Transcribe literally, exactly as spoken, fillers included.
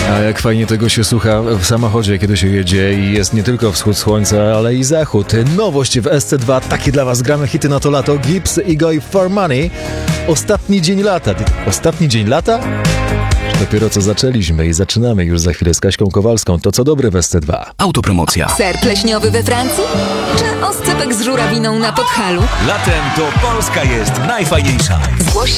A jak fajnie tego się słucha w samochodzie, kiedy się jedzie i jest nie tylko wschód słońca, ale i zachód. Nowość w S C dwa, takie dla was gramy hity na to lato. Gibbs i Goy for Money. Ostatni dzień lata. Ostatni dzień lata? Dopiero co zaczęliśmy i zaczynamy już za chwilę z Kaśką Kowalską. To co dobre w S C dwa. Autopromocja. Ser pleśniowy we Francji? Czy oscypek z żurawiną na Podhalu? Latem to Polska jest najfajniejsza. Zgłoś się